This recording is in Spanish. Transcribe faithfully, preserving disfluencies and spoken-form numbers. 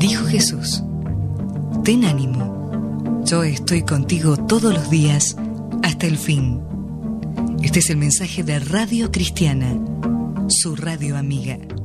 Dijo Jesús: ten ánimo, yo estoy contigo todos los días hasta el fin. Este es el mensaje de Radio Cristiana, su radio amiga.